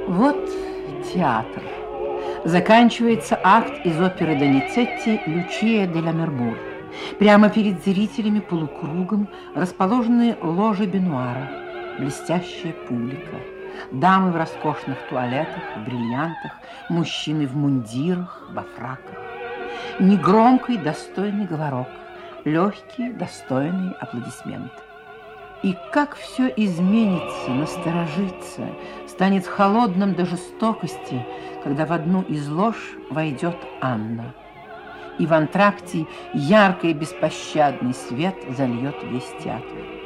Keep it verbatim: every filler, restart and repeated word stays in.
Вот театр. Заканчивается акт из оперы Доницетти «Лючия де Ламермур». Прямо перед зрителями полукругом расположены ложи бенуара, блестящая публика. Дамы в роскошных туалетах, в бриллиантах, мужчины в мундирах, во фраках. Негромкий, достойный говорок, легкие, достойные аплодисменты. И как все изменится, насторожится, станет холодным до жестокости, когда в одну из лож войдет Анна. И в антракте яркий и беспощадный свет зальет весь театр.